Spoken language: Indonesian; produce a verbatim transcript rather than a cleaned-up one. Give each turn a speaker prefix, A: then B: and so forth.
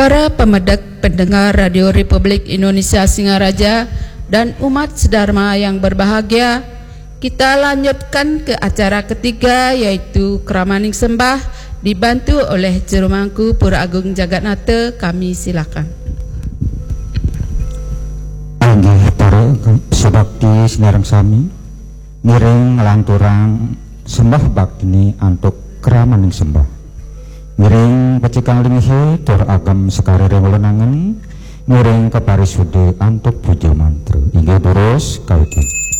A: Para pemedak pendengar Radio Republik Indonesia Singaraja dan umat sedharma yang berbahagia, kita lanjutkan ke acara ketiga, yaitu Kramaning Sembah, dibantu oleh Juru Mangku Pura Agung Jagatnata. Kami silakan.
B: Anggih para sebakti sinareng sami, miring ngelanturang sembah bakti antuk Kramaning Sembah. Miring pecikang linghi tur agam sekarere welenangan, miring keparisude antuk puja mantra. Inggih terus kawiti.